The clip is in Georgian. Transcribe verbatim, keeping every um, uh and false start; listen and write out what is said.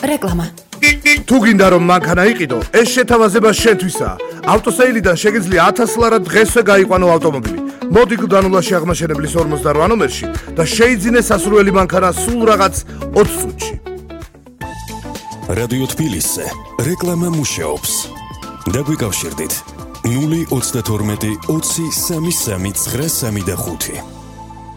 რეკლამა. თუ გინდა რომ მანქანა იყიდო, ეს შეთავაზება შენთვისაა. ავტოსეილიდან შეგიძლია ათას ლარად დღესვე გაიყვანო ავტომობილი. მოდი გუდანულაში აღმაშენებლის ორმოცდაოთხ ნომერში და შეიძინე სასურველი მანქანა სულ რაღაც ოცი წუთში. რადიო თბილისზე რეკლამა მუშაობს. დაგვიკავშირდით ნული ოცდათორმეტი ოცი სამი სამი ცხრა სამი და ხუთი.